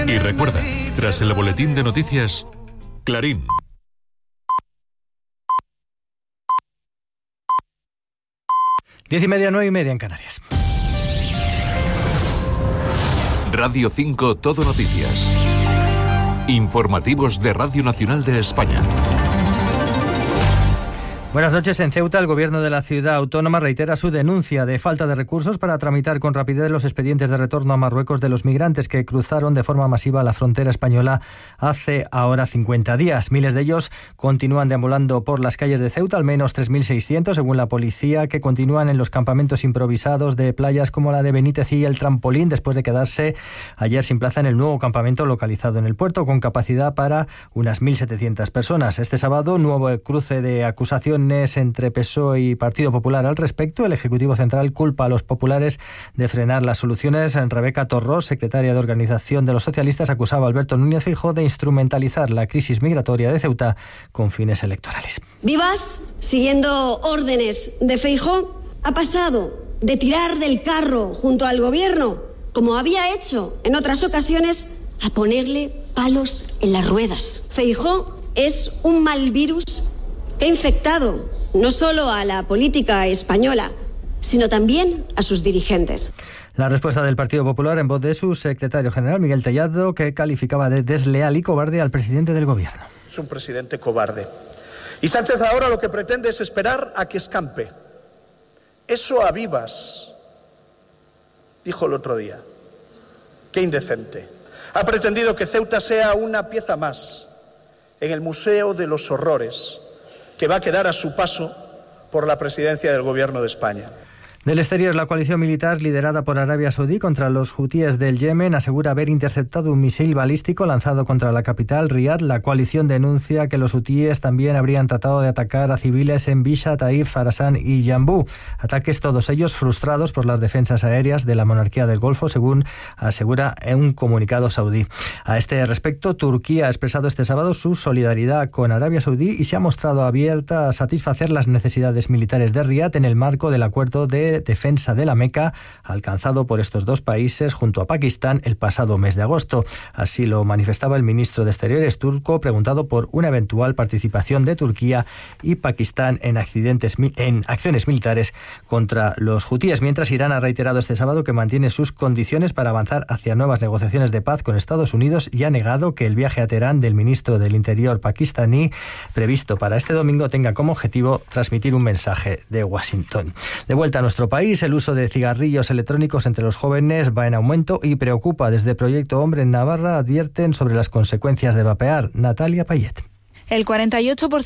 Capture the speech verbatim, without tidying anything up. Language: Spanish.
Y recuerda, tras el boletín de noticias, Clarín. Diez y media, nueve y media en Canarias. Radio cinco Todo Noticias. Informativos de Radio Nacional de España. Buenas noches. En Ceuta, el gobierno de la ciudad autónoma reitera su denuncia de falta de recursos para tramitar con rapidez los expedientes de retorno a Marruecos de los migrantes que cruzaron de forma masiva la frontera española hace ahora cincuenta días. Miles de ellos continúan deambulando por las calles de Ceuta, al menos tres mil seiscientos según la policía, que continúan en los campamentos improvisados de playas como la de Benítez y el Trampolín, después de quedarse ayer sin plaza en el nuevo campamento localizado en el puerto, con capacidad para unas mil setecientas personas. Este sábado, nuevo cruce de acusaciones entre P S O E y Partido Popular al respecto. El Ejecutivo Central culpa a los populares de frenar las soluciones. Rebeca Torrós, secretaria de Organización de los Socialistas, acusaba a Alberto Núñez Feijóo de instrumentalizar la crisis migratoria de Ceuta con fines electorales. Vivas, siguiendo órdenes de Feijóo, ha pasado de tirar del carro junto al gobierno, como había hecho en otras ocasiones, a ponerle palos en las ruedas. Feijóo es un mal virus que ha infectado no solo a la política española, sino también a sus dirigentes. La respuesta del Partido Popular en voz de su secretario general, Miguel Tellado, que calificaba de desleal y cobarde al presidente del gobierno. Es un presidente cobarde. Y Sánchez ahora lo que pretende es esperar a que escampe. Eso a vivas, dijo el otro día. Qué indecente. Ha pretendido que Ceuta sea una pieza más en el Museo de los Horrores, que va a quedar a su paso por la presidencia del Gobierno de España. Del exterior, la coalición militar liderada por Arabia Saudí contra los hutíes del Yemen asegura haber interceptado un misil balístico lanzado contra la capital, Riad. La coalición denuncia que los hutíes también habrían tratado de atacar a civiles en Bisha, Taif, Farasán y Yambú. Ataques todos ellos frustrados por las defensas aéreas de la monarquía del Golfo, según asegura en un comunicado saudí. A este respecto, Turquía ha expresado este sábado su solidaridad con Arabia Saudí y se ha mostrado abierta a satisfacer las necesidades militares de Riad en el marco del acuerdo de defensa de la Meca alcanzado por estos dos países junto a Pakistán el pasado mes de agosto. Así lo manifestaba el ministro de Exteriores turco, preguntado por una eventual participación de Turquía y Pakistán en accidentes en acciones militares contra los hutíes, mientras Irán ha reiterado este sábado que mantiene sus condiciones para avanzar hacia nuevas negociaciones de paz con Estados Unidos y ha negado que el viaje a Teherán del ministro del Interior pakistaní previsto para este domingo tenga como objetivo transmitir un mensaje de Washington. De vuelta a nuestro país, el uso de cigarrillos electrónicos entre los jóvenes va en aumento y preocupa. Desde Proyecto Hombre en Navarra advierten sobre las consecuencias de vapear. Natalia Payet. El cuarenta y ocho por ciento